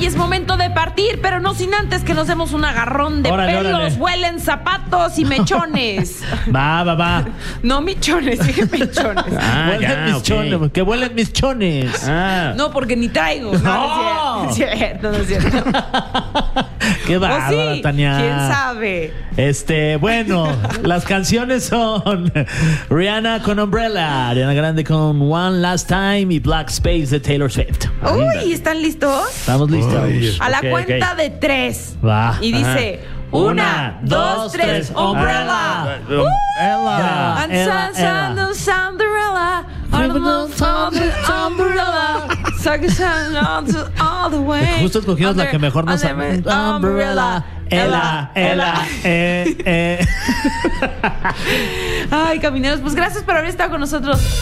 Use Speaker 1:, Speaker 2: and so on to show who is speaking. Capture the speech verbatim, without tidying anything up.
Speaker 1: es momento de partir, pero no sin antes que nos demos un agarrón de
Speaker 2: Órale,
Speaker 1: pelos,
Speaker 2: órale.
Speaker 1: huelen zapatos y mechones.
Speaker 2: Va, va, va.
Speaker 1: No michones, dije mechones.
Speaker 3: Ah,
Speaker 2: Huelen
Speaker 3: ya,
Speaker 2: mis
Speaker 3: ok.
Speaker 2: chones, que huelen mis chones.
Speaker 3: Ah.
Speaker 1: No, porque ni traigo. No, no es cierto, no es cierto. No es cierto.
Speaker 2: Qué
Speaker 1: ¿O
Speaker 2: bárbara,
Speaker 1: sí?
Speaker 2: Tania.
Speaker 1: ¿Quién sabe?
Speaker 2: Este, bueno, las canciones son Rihanna con Umbrella, Ariana Grande con One Last Time y Black Space de Taylor Swift.
Speaker 1: Uy, ¿están listos?
Speaker 2: ¿Estamos listos?
Speaker 3: Ay.
Speaker 1: A la
Speaker 3: Ok,
Speaker 1: cuenta
Speaker 3: ok.
Speaker 1: de tres.
Speaker 2: Va.
Speaker 1: Y dice, una, dos, tres, umbrella.
Speaker 3: Umbrella.
Speaker 1: And
Speaker 2: Ella,
Speaker 1: sun,
Speaker 2: ella.
Speaker 1: sun, sun, umbrella. Umbrella. Suck sun, all the way.
Speaker 2: Justo escogimos la que mejor nos...
Speaker 1: Umbrella.
Speaker 2: Umbrella. Ella, ella, eh, eh.
Speaker 1: Ay, camineros, pues gracias por haber estado con nosotros.